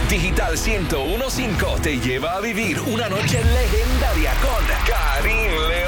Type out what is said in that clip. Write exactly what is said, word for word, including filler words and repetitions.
Digital ciento uno punto cinco te lleva a vivir una noche legendaria con Karim León.